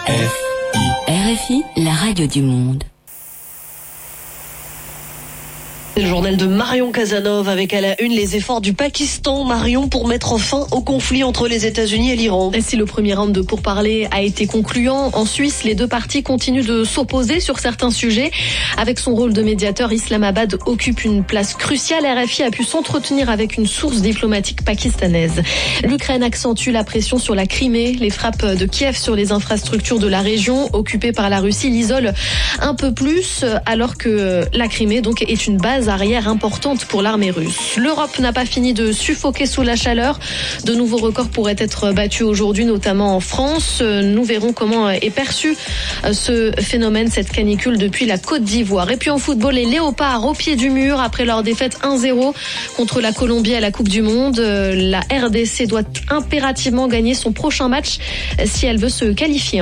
RFI, la radio du monde. C'est le journal de Marion Casanov avec à la une les efforts du Pakistan, Marion, pour mettre fin au conflit entre les États-Unis et l'Iran. Si le premier round de pourparlers a été concluant, en Suisse, les deux parties continuent de s'opposer sur certains sujets. Avec son rôle de médiateur, Islamabad occupe une place cruciale. RFI a pu s'entretenir avec une source diplomatique pakistanaise. L'Ukraine accentue la pression sur la Crimée. Les frappes de Kiev sur les infrastructures de la région, occupée par la Russie, l'isolent un peu plus, alors que la Crimée donc est une base arrière importante pour l'armée russe. L'Europe n'a pas fini de suffoquer sous la chaleur. De nouveaux records pourraient être battus aujourd'hui, notamment en France. Nous verrons comment est perçu ce phénomène, cette canicule, depuis la Côte d'Ivoire. Et puis en football, les Léopards au pied du mur après leur défaite 1-0 contre la Colombie à la Coupe du Monde. La RDC doit impérativement gagner son prochain match si elle veut se qualifier.